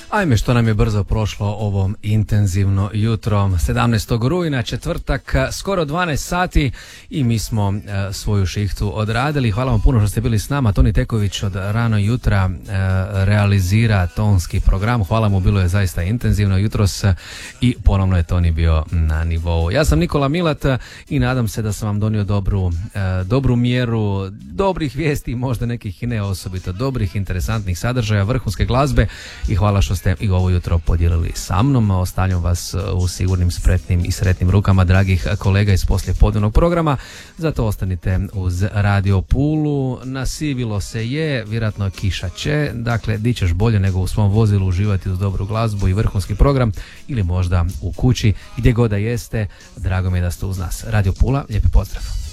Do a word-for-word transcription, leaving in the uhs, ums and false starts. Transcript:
Ajme, što nam je brzo prošlo ovo intenzivno jutro, sedamnaestog rujna, četvrtak, skoro dvanaest sati i mi smo e, svoju šihtu odradili. Hvala vam puno što ste bili s nama. Toni Teković od rano jutra e, realizira tonski program. Hvala mu, bilo je zaista intenzivno jutros i ponovno je Toni bio na nivou. Ja sam Nikola Milat i nadam se da sam vam donio dobru, e, dobru mjeru dobrih vijesti, možda nekih i ne osobito dobrih, interesantnih sadržaja, vrhunske glazbe i hvala što ste i ovo jutro podijelili sa mnom. Ostavljam vas u sigurnim, spretnim i sretnim rukama dragih kolega iz poslijepodnevnog programa. Zato ostanite uz Radio Pulu. Nasivilo se je, vjerojatno kiša će, dakle di ćeš bolje nego u svom vozilu uživati uz dobru glazbu i vrhunski program ili možda u kući, gdje god da jeste. Drago mi je da ste uz nas. Radio Pula, lijepi pozdrav.